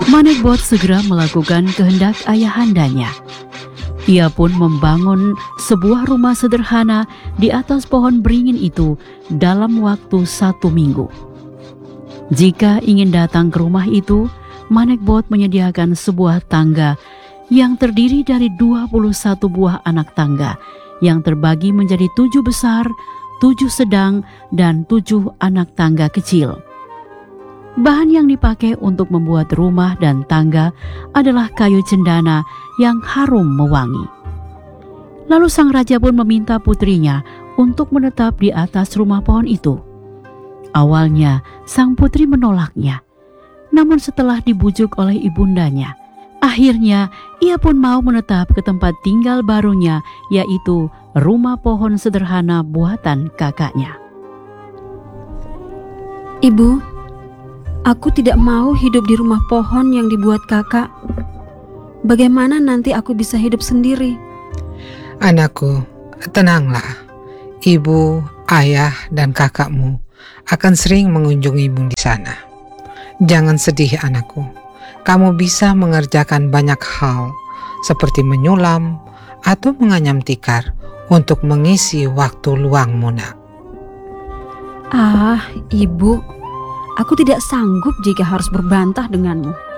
Manekbot segera melakukan kehendak ayahandanya. Ia pun membangun sebuah rumah sederhana di atas pohon beringin itu dalam waktu 1 minggu. Jika ingin datang ke rumah itu, Manekbot menyediakan sebuah tangga yang terdiri dari 21 buah anak tangga yang terbagi menjadi 7 besar, 7 sedang, dan 7 anak tangga kecil. Bahan yang dipakai untuk membuat rumah dan tangga adalah kayu cendana yang harum mewangi. Lalu sang raja pun meminta putrinya untuk menetap di atas rumah pohon itu. Awalnya sang putri menolaknya, namun setelah dibujuk oleh ibundanya, akhirnya ia pun mau menetap ke tempat tinggal barunya, yaitu rumah pohon sederhana buatan kakaknya. Ibu, aku tidak mau hidup di rumah pohon yang dibuat kakak. Bagaimana nanti aku bisa hidup sendiri? Anakku, tenanglah. Ibu, ayah, dan kakakmu akan sering mengunjungimu di sana. Jangan sedih, anakku. Kamu bisa mengerjakan banyak hal, seperti menyulam atau menganyam tikar untuk mengisi waktu luangmu, nak. Ibu, aku tidak sanggup jika harus berbantah denganmu.